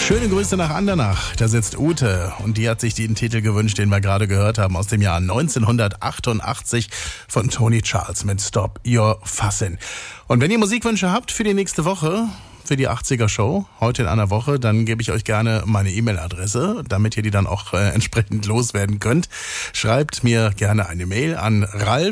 Schöne Grüße nach Andernach. Da sitzt Ute und die hat sich den Titel gewünscht, den wir gerade gehört haben, aus dem Jahr 1988 von Tony Charles mit Stop Your Fussin'. Und wenn ihr Musikwünsche habt für die nächste Woche, für die 80er Show, heute in einer Woche, dann gebe ich euch gerne meine E-Mail-Adresse, damit ihr die dann auch entsprechend loswerden könnt. Schreibt mir gerne eine Mail an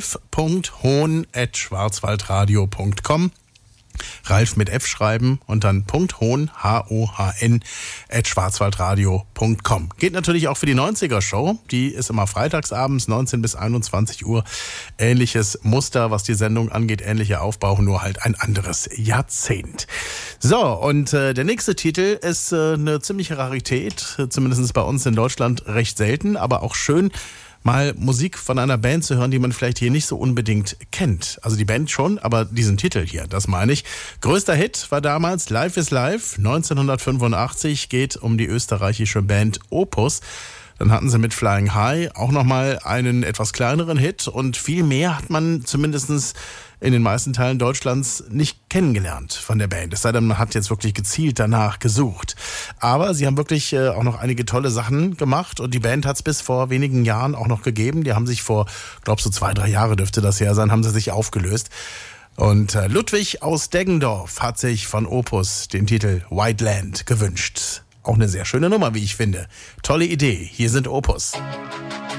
ralf.hohn@schwarzwaldradio.com. Ralf mit F schreiben und dann .hohn, Hohn, @schwarzwaldradio.com. Geht natürlich auch für die 90er Show. Die ist immer freitagsabends, 19 bis 21 Uhr. Ähnliches Muster, was die Sendung angeht, ähnlicher Aufbau, nur halt ein anderes Jahrzehnt. So, und der nächste Titel ist eine ziemliche Rarität, zumindest bei uns in Deutschland recht selten, aber auch schön, mal Musik von einer Band zu hören, die man vielleicht hier nicht so unbedingt kennt. Also die Band schon, aber diesen Titel hier, das meine ich. Größter Hit war damals Life is Life, 1985, geht um die österreichische Band Opus. Dann hatten sie mit Flying High auch nochmal einen etwas kleineren Hit und viel mehr hat man zumindest in den meisten Teilen Deutschlands nicht kennengelernt von der Band. Es sei denn, man hat jetzt wirklich gezielt danach gesucht. Aber sie haben wirklich auch noch einige tolle Sachen gemacht und die Band hat es bis vor wenigen Jahren auch noch gegeben. Die haben sich vor, glaube so 2-3 Jahre dürfte das her sein, haben sie sich aufgelöst. Und Ludwig aus Deggendorf hat sich von Opus den Titel White Land gewünscht. Auch eine sehr schöne Nummer, wie ich finde. Tolle Idee. Hier sind Opus.